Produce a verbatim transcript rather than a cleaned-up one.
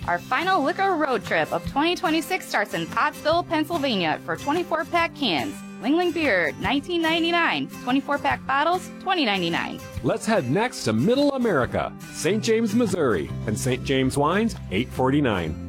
Our final liquor road trip of twenty twenty-six starts in Pottsville, Pennsylvania for twenty-four pack cans. Yuengling Beer, nineteen ninety-nine. twenty-four pack bottles, twenty ninety-nine. Let's head next to Middle America, Saint James, Missouri, and Saint James Wines, eight forty-nine.